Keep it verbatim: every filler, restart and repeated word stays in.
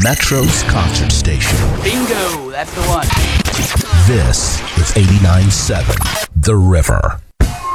Metro's concert station. Bingo, that's the one. This is eighty-nine point seven The River.